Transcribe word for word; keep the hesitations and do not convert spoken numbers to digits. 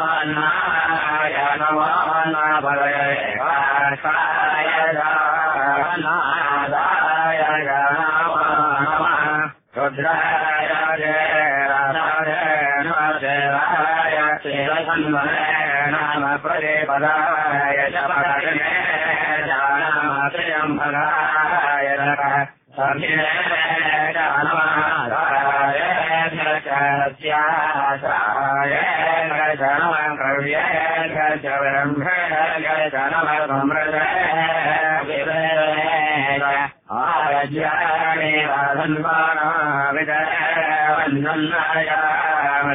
नाय नमो नाभय वासाय नादाय नमो नमः रुद्राय जयराय नमदेवाय शिवसन्वने नम प्रदेपदाय जपदने जानमत्र्यम्भगाय सभिने जानमादाय सत्यासाय जनमकव्य गजब्रह्म जनमसमृत आरज्याणि राधन्वाना विदय वन्दन्नाय